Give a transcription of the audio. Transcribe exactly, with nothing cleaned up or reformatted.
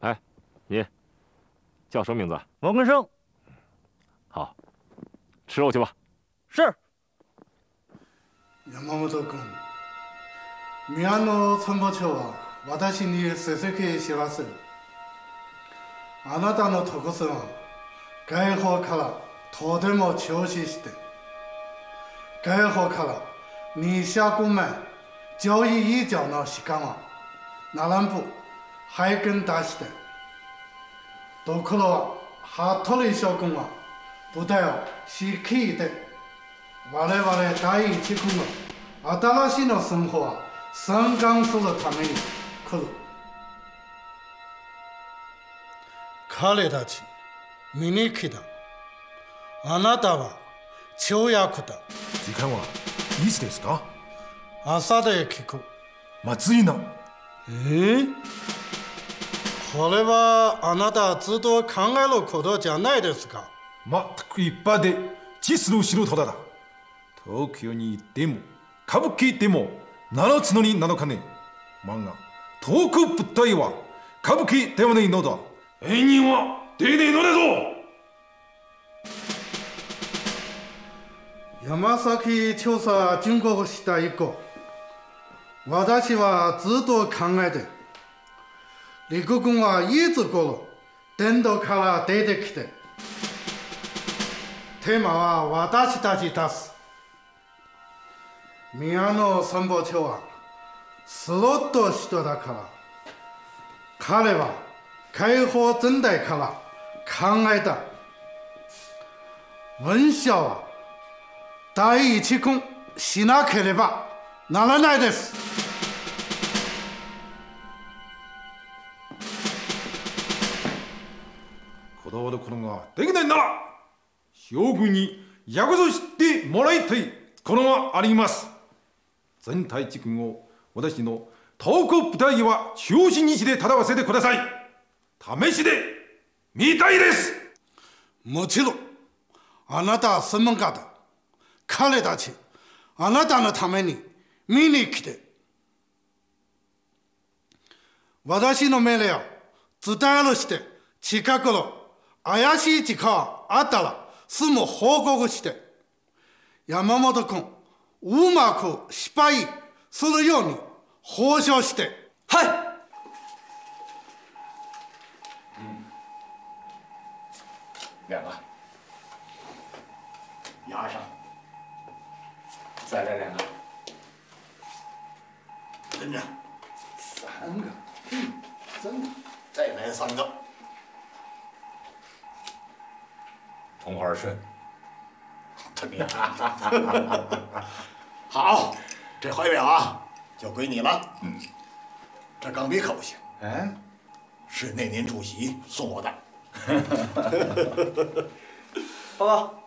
哎，你叫什么名字？ 王根生。 好，吃肉去吧。 是。 山本君、宮野参謀長は私に成績知らせる。あなたの特性は外方からとても重視して、外方から二下公前交易移交の時間は並ぶ配分出して、ところは服部将軍は部隊を指揮で、我々第一軍の新しいの生活は参観するために来る。彼たち見に来た。あなたは跳躍だ。 時間はいつですか？ 朝で聞く。 まずいな。 えー、これはあなたずっと考えることじゃないですか。 全く一般で実の素人だ。東京に行っても歌舞伎でも七つのになのかね。漫画東北部隊は歌舞伎ではないのだ。演人は出ねえのだぞ。 山崎調査準国した以降、私はずっと考えて、陸軍はいつ頃伝道から出てきて、テーマは私たち出す。宮野参謀長はスロット人だから、彼は解放全体から考えた。文章は第一軍しなければならないです。 こだわることができないなら将軍に約束してもらいたいことがあります。全隊一軍を私の東北部隊は中心にして戦わせてください。試しで見たいです。 もちろんあなたは専門家だ。彼たちあなたのために見に来て、私の命令を伝えるして、近くの怪しい時間あったらすぐ報告して、山本君うまく失敗するように報奨して。 はい。 两个压上，再来两个，跟着，三个，嗯，三个，再来三个，同花顺，特别好，这怀表啊就归你了。嗯，这钢笔扣下，嗯，是那年主席送我的。 报告。